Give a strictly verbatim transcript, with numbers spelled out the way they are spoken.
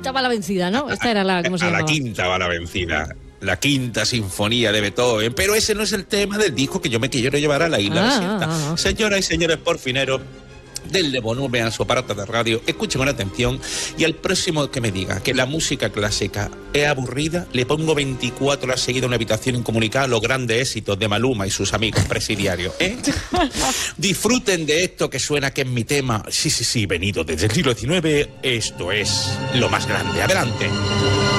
quinta va la vencida, ¿no? Esta era la... ¿cómo se A llamaba? la quinta va la vencida. La quinta sinfonía de Beethoven. Pero ese no es el tema del disco que yo me quiero llevar a la isla Ah, desierta. ah, ah. Señoras y señores porfineros, denle volumen a su aparato de radio, escuchen con atención, y al próximo que me diga que la música clásica es aburrida, le pongo veinticuatro horas seguidas en una habitación incomunicada los grandes éxitos de Maluma y sus amigos presidiarios, ¿eh? Disfruten de esto que suena, que es mi tema. Sí, sí, sí, venido desde el siglo diecinueve, esto es lo más grande. Adelante.